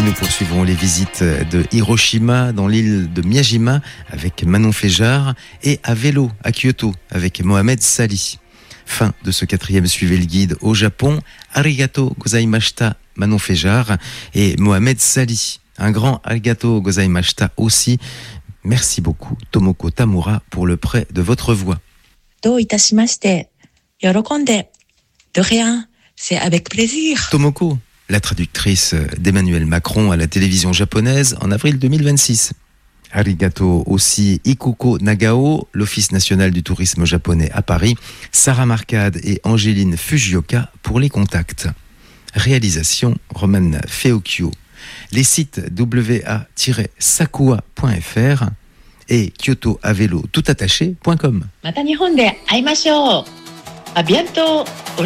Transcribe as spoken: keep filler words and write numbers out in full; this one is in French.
nous poursuivrons les visites de Hiroshima dans l'île de Miyajima avec Manon Féjard et à vélo à Kyoto avec Mohamed Sali. Fin de ce quatrième Suivez le guide au Japon. Arigato gozaimashita Manon Féjard et Mohamed Sali. Un grand arigato gozaimashita aussi. Merci beaucoup Tomoko Tamura pour le prêt de votre voix. Do itashimashite. Yorokonde. De rien, c'est avec plaisir. Tomoko, la traductrice d'Emmanuel Macron à la télévision japonaise en avril deux mille vingt-six. Arigato aussi Ikuko Nagao, l'Office national du tourisme japonais à Paris, Sarah Marcade et Angéline Fujioka pour les contacts. Réalisation Roman Feocchio. Les sites w a tiret sakua point f r et kyoto à vélo tout attaché point com. Mata Nihon de aimashou. À bientôt.